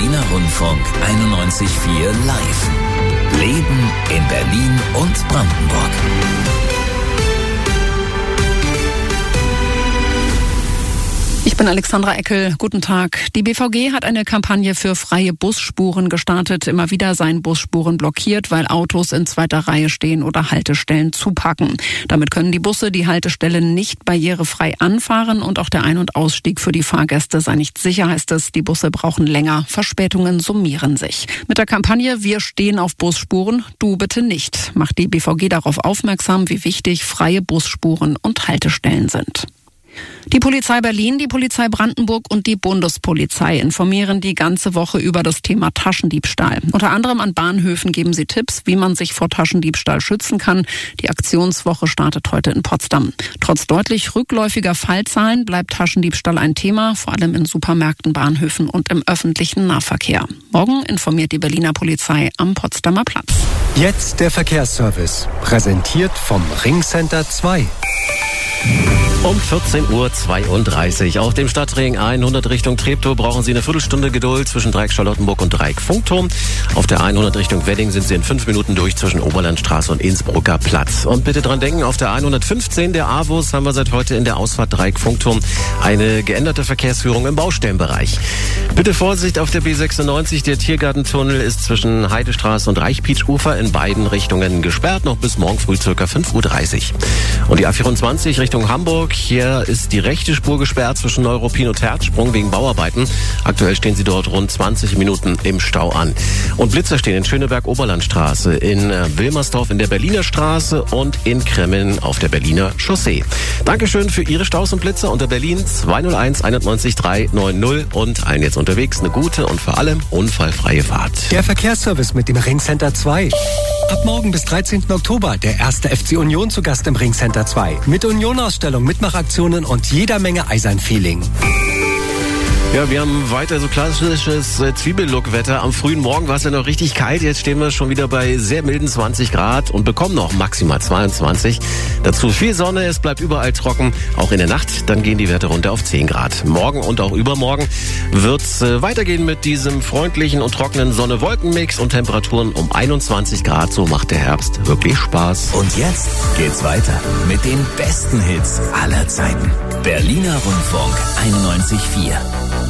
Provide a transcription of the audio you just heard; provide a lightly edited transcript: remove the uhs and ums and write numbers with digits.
Berliner Rundfunk 91.4 live. Leben in Berlin und Brandenburg. Ich bin Alexandra Eckel. Guten Tag. Die BVG hat eine Kampagne für freie Busspuren gestartet. Immer wieder seien Busspuren blockiert, weil Autos in zweiter Reihe stehen oder Haltestellen zupacken. Damit können die Busse die Haltestellen nicht barrierefrei anfahren und auch der Ein- und Ausstieg für die Fahrgäste sei nicht sicher, heißt es. Die Busse brauchen länger. Verspätungen summieren sich. Mit der Kampagne Wir stehen auf Busspuren, du bitte nicht, macht die BVG darauf aufmerksam, wie wichtig freie Busspuren und Haltestellen sind. Die Polizei Berlin, die Polizei Brandenburg und die Bundespolizei informieren die ganze Woche über das Thema Taschendiebstahl. Unter anderem an Bahnhöfen geben sie Tipps, wie man sich vor Taschendiebstahl schützen kann. Die Aktionswoche startet heute in Potsdam. Trotz deutlich rückläufiger Fallzahlen bleibt Taschendiebstahl ein Thema, vor allem in Supermärkten, Bahnhöfen und im öffentlichen Nahverkehr. Morgen informiert die Berliner Polizei am Potsdamer Platz. Jetzt der Verkehrsservice, präsentiert vom Ringcenter 2. Um 14.32 Uhr auf dem Stadtring 100 Richtung Treptow brauchen Sie eine Viertelstunde Geduld zwischen Dreieck Charlottenburg und Dreieck Funkturm. Auf der 100 Richtung Wedding sind Sie in 5 Minuten durch zwischen Oberlandstraße und Innsbrucker Platz. Und bitte dran denken, auf der 115 der AWUS haben wir seit heute in der Ausfahrt Dreieck Funkturm eine geänderte Verkehrsführung im Baustellenbereich. Bitte Vorsicht auf der B96, der Tiergartentunnel ist zwischen Heidestraße und Reichpietsch-Ufer in beiden Richtungen gesperrt, noch bis morgen früh ca. 5.30 Uhr. Und die A24 Richtung Hamburg, hier ist die rechte Spur gesperrt zwischen Neuruppin und Herzsprung wegen Bauarbeiten. Aktuell stehen Sie dort rund 20 Minuten im Stau an. Und Blitzer stehen in Schöneberg-Oberlandstraße, in Wilmersdorf in der Berliner Straße und in Kremmen auf der Berliner Chaussee. Dankeschön für Ihre Staus und Blitzer unter Berlin 201 91 390 und allen jetzt unterwegs eine gute und vor allem unfallfreie Fahrt. Der Verkehrsservice mit dem Ringcenter 2. Ab morgen bis 13. Oktober der erste FC Union zu Gast im Ringcenter 2. Mit Union-Ausstellung, Mitmachaktionen und jeder Menge Eisern-Feeling. Ja, wir haben weiter so klassisches Zwiebellook-Wetter. Am frühen Morgen war es ja noch richtig kalt. Jetzt stehen wir schon wieder bei sehr milden 20 Grad und bekommen noch maximal 22. Dazu viel Sonne, es bleibt überall trocken. Auch in der Nacht, dann gehen die Werte runter auf 10 Grad. Morgen und auch übermorgen wird's weitergehen mit diesem freundlichen und trockenen Sonne-Wolken-Mix und Temperaturen um 21 Grad. So macht der Herbst wirklich Spaß. Und jetzt geht's weiter mit den besten Hits aller Zeiten. Berliner Rundfunk 91.4.